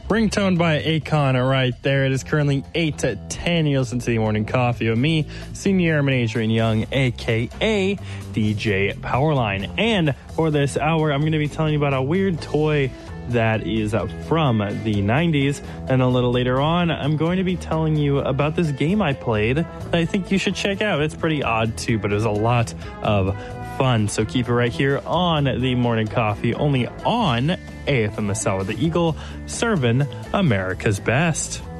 Ringtone by Akon right there. It is currently 8 to 10. You listen to the Morning Coffee with me, Senior Airman Adrian Young, a.k.a. DJ Powerline. And for this hour, I'm going to be telling you about a weird toy that is from the 90s. And a little later on, I'm going to be telling you about this game I played that I think you should check out. It's pretty odd too, but it was a lot of fun. So keep it right here on the Morning Coffee, only on AFM The Cell with the Eagle, serving America's best.